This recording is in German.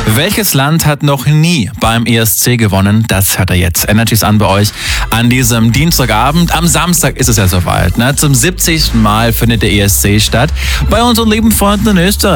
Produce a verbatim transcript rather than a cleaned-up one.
Welches Land hat noch nie beim E S C gewonnen? Das hört er jetzt. Energy's an bei euch an diesem Dienstagabend. Am Samstag ist es ja soweit. Ne? Zum siebzigsten Mal findet der E S C statt. Bei unseren lieben Freunden in Österreich.